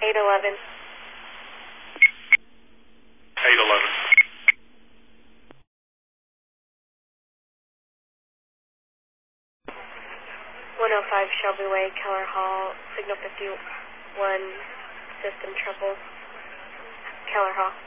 811. 811. 105 Shelby Way, Keller Hall, signal 51, system trouble, Keller Hall.